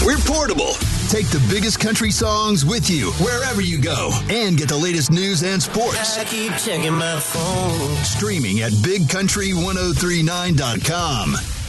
We're portable. Take the biggest country songs with you wherever you go and get the latest news and sports. I keep checking my phone. Streaming at bigcountry1039.com.